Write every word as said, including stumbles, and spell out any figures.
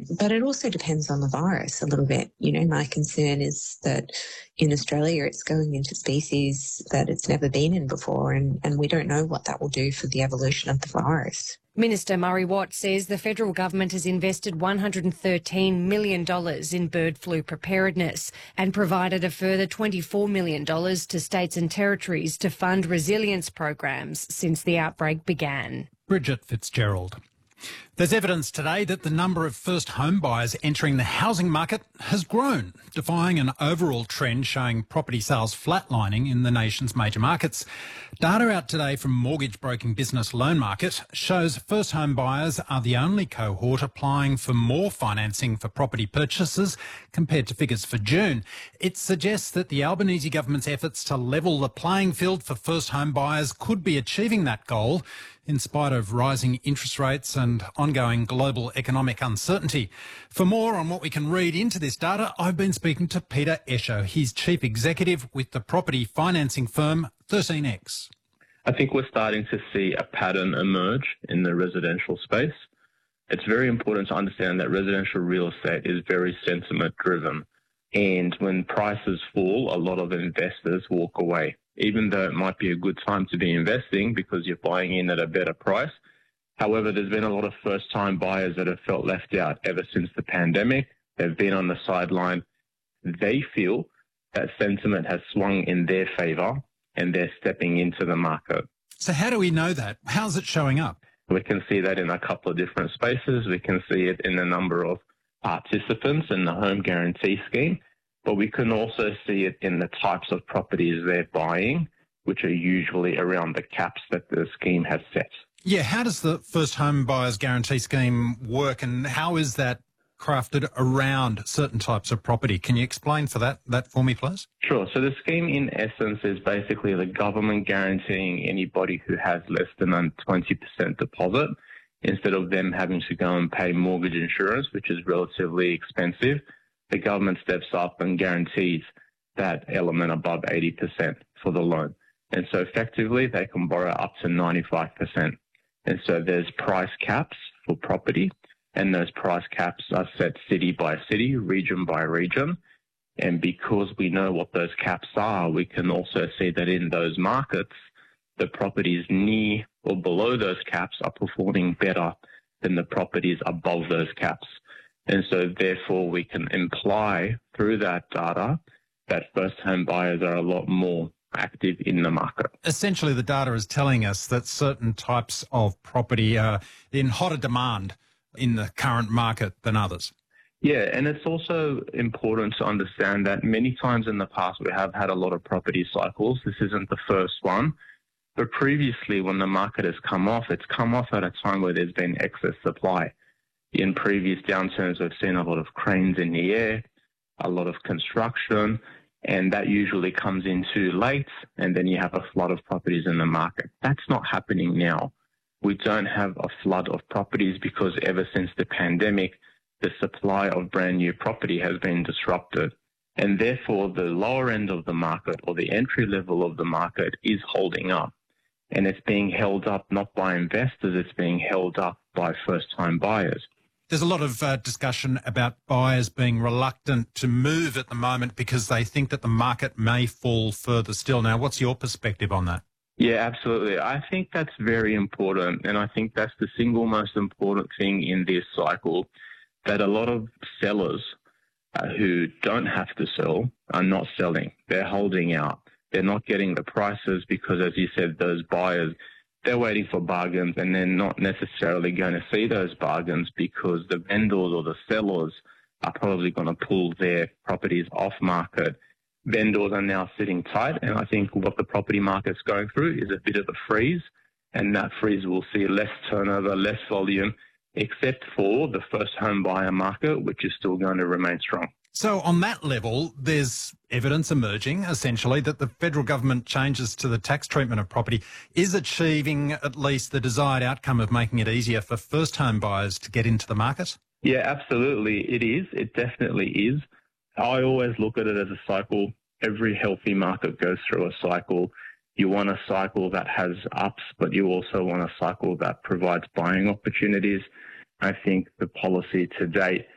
But it also depends on the virus a little bit. You know, my concern is that in Australia it's going into species that it's never been in before, and, and we don't know what that will do for the evolution of the virus. Minister Murray Watt says the federal government has invested one hundred thirteen million dollars in bird flu preparedness and provided a further twenty-four million dollars to states and territories to fund resilience programs since the outbreak began. Bridget Fitzgerald. There's evidence today that the number of first home buyers entering the housing market has grown, defying an overall trend showing property sales flatlining in the nation's major markets. Data out today from mortgage broking business Loan Market shows first home buyers are the only cohort applying for more financing for property purchases compared to figures for June. It suggests that the Albanese government's efforts to level the playing field for first home buyers could be achieving that goal in spite of rising interest rates and ongoing global economic uncertainty. For more on what we can read into this data, I've been speaking to Peter Esho. He's chief executive with the property financing firm thirteen X. I think we're starting to see a pattern emerge in the residential space. It's very important to understand that residential real estate is very sentiment driven. And when prices fall, a lot of investors walk away. Even though it might be a good time to be investing because you're buying in at a better price. However, there's been a lot of first-time buyers that have felt left out ever since the pandemic. They've been on the sideline. They feel that sentiment has swung in their favour and they're stepping into the market. So how do we know that? How's it showing up? We can see that in a couple of different spaces. We can see it in the number of participants in the home guarantee scheme. But we can also see it in the types of properties they're buying, which are usually around the caps that the scheme has set. Yeah, how does the First Home Buyers Guarantee Scheme work and how is that crafted around certain types of property? Can you explain for that, that for me, please? Sure. So the scheme, in essence, is basically the government guaranteeing anybody who has less than a twenty percent deposit, instead of them having to go and pay mortgage insurance, which is relatively expensive. The government steps up and guarantees that element above eighty percent for the loan. And so effectively, they can borrow up to ninety-five percent. And so there's price caps for property, and those price caps are set city by city, region by region. And because we know what those caps are, we can also see that in those markets, the properties near or below those caps are performing better than the properties above those caps. And so therefore we can imply through that data that first home buyers are a lot more active in the market. Essentially the data is telling us that certain types of property are in hotter demand in the current market than others. Yeah, and it's also important to understand that many times in the past we have had a lot of property cycles. This isn't the first one. But previously when the market has come off, it's come off at a time where there's been excess supply. In previous downturns, we've seen a lot of cranes in the air, a lot of construction, and that usually comes in too late, and then you have a flood of properties in the market. That's not happening now. We don't have a flood of properties because ever since the pandemic, the supply of brand new property has been disrupted. And therefore, the lower end of the market or the entry level of the market is holding up. And it's being held up not by investors, it's being held up by first-time buyers. There's a lot of uh, discussion about buyers being reluctant to move at the moment because they think that the market may fall further still. Now, what's your perspective on that? Yeah, absolutely. I think that's very important. And I think that's the single most important thing in this cycle, that a lot of sellers uh, who don't have to sell are not selling. They're holding out. They're not getting the prices because, as you said, those buyers, they're waiting for bargains and they're not necessarily going to see those bargains because the vendors or the sellers are probably going to pull their properties off market. Vendors are now sitting tight, and I think what the property market's going through is a bit of a freeze, and that freeze will see less turnover, less volume, except for the first home buyer market, which is still going to remain strong. So on that level, there's evidence emerging, essentially, that the federal government changes to the tax treatment of property is achieving at least the desired outcome of making it easier for first home buyers to get into the market? Yeah, absolutely. It is. It definitely is. I always look at it as a cycle. Every healthy market goes through a cycle. You want a cycle that has ups, but you also want a cycle that provides buying opportunities. I think the policy to date